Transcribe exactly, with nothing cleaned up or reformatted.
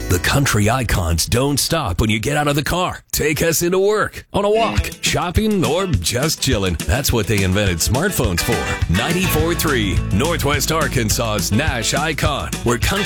The country icons don't stop when you get out of the car. Take us into work, on a walk, shopping, or just chilling. That's what they invented smartphones for. ninety-four point three, Northwest Arkansas's Nash Icon, where country